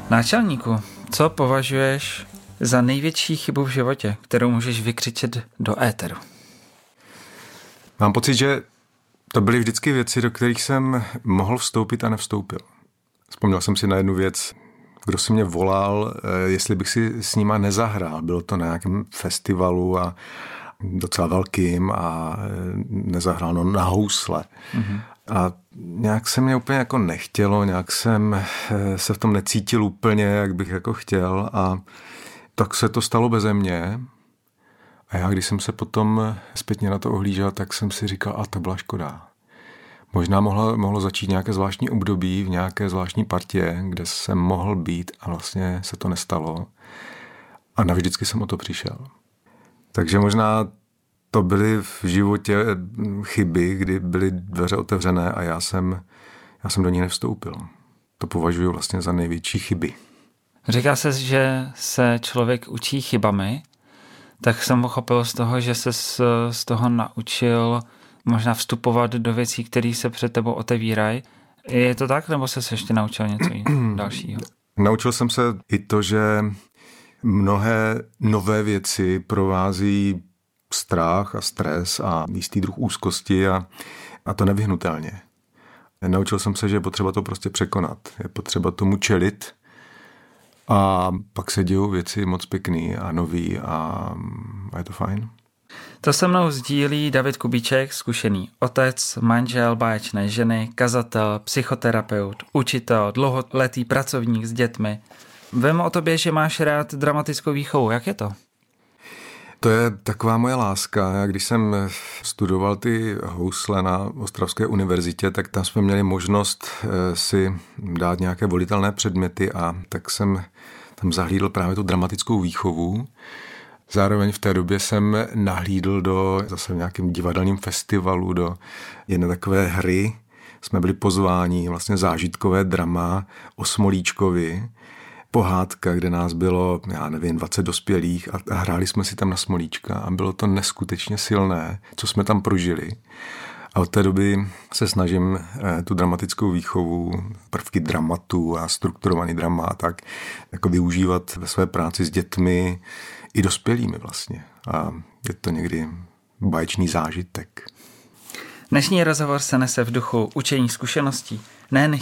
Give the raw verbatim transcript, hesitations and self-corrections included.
Náčelníku, co považuješ za největší chybu v životě, kterou můžeš vykřičet do éteru? Mám pocit, že to byly vždycky věci, do kterých jsem mohl vstoupit a nevstoupil. Vzpomněl jsem si na jednu věc, kdo si mě volal, jestli bych si s nima nezahrál. Bylo to na nějakém festivalu a docela velkým a nezahrál no, na housle. Mm-hmm. A nějak se mě úplně jako nechtělo, nějak jsem se v tom necítil úplně, jak bych jako chtěl a tak se to stalo beze mě. A já, když jsem se potom zpětně na to ohlížel, tak jsem si říkal, a to byla škoda. Možná mohlo, mohlo začít nějaké zvláštní období v nějaké zvláštní partě, kde jsem mohl být a vlastně se to nestalo. A navždycky jsem o to přišel. Takže možná to byly v životě chyby, kdy byly dveře otevřené a já jsem, já jsem do ní nevstoupil. To považuji vlastně za největší chyby. Říká se, že se člověk učí chybami, tak jsem pochopil z toho, že se z, z toho naučil možná vstupovat do věcí, které se před tebou otevírají. Je to tak, nebo jsi se ještě naučil něco dalšího? Naučil jsem se i to, že mnohé nové věci provází strach a stres a jistý druh úzkosti a, a to nevyhnutelně. Naučil jsem se, že je potřeba to prostě překonat. Je potřeba tomu čelit a pak se dějou věci moc pěkný a nový a, a je to fajn. To se mnou sdílí David Kubíček, zkušený otec, manžel báječné ženy, kazatel, psychoterapeut, učitel, dlouholetý pracovník s dětmi. Vím o tobě, že máš rád dramatickou výchovu. Jak je to? To je taková moje láska. Já když jsem studoval ty housle na Ostravské univerzitě, tak tam jsme měli možnost si dát nějaké volitelné předměty a tak jsem tam zahlídl právě tu dramatickou výchovu. Zároveň v té době jsem nahlídl do zase v nějakém divadelním festivalu, do jedné takové hry. Jsme byli pozváni, vlastně zážitkové drama o Smolíčkovi, pohádka, kde nás bylo, já nevím, dvacet dospělých a hráli jsme si tam na Smolíčka a bylo to neskutečně silné, co jsme tam prožili. A od té doby se snažím tu dramatickou výchovu, prvky dramatu a strukturovaný drama a tak jako využívat ve své práci s dětmi i dospělými vlastně. A je to někdy báječný zážitek. Dnešní rozhovor se nese v duchu učení zkušeností, nejen